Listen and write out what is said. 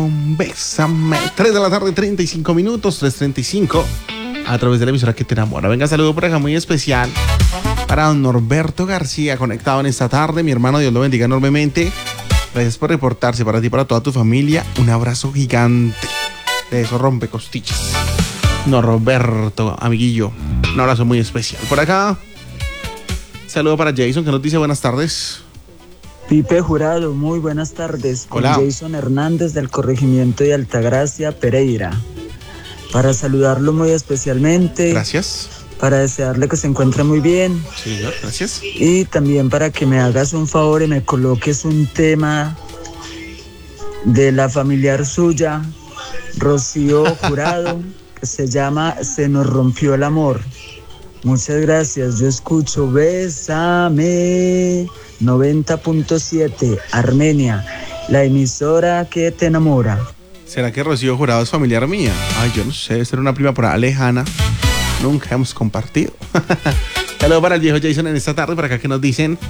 Bésame. 3 de la tarde, 35 minutos, 3:35. A través de la emisora que te enamora. Venga, saludo por acá muy especial para don Norberto García, conectado en esta tarde. Mi hermano, Dios lo bendiga enormemente. Gracias por reportarse. Para ti y para toda tu familia, un abrazo gigante de esos rompecostillas. Norberto, amiguillo, un abrazo muy especial. Por acá, saludo para Jason, que nos dice buenas tardes. Pipe Jurado, muy buenas tardes. Hola. Con Jason Hernández del corregimiento de Altagracia, Pereira. Para saludarlo muy especialmente. Gracias. Para desearle que se encuentre muy bien. Sí, señor, gracias. Y también para que me hagas un favor y me coloques un tema de la familiar suya, Rocío Jurado, que se llama Se nos rompió el amor. Muchas gracias. Yo escucho Bésame 90.7 Armenia, la emisora que te enamora. ¿Será que Rocío Jurado es familiar mía? Ay, yo no sé, debe ser una prima por ahí lejana. Nunca hemos compartido. Saludos para el viejo Jason en esta tarde, para acá que nos dicen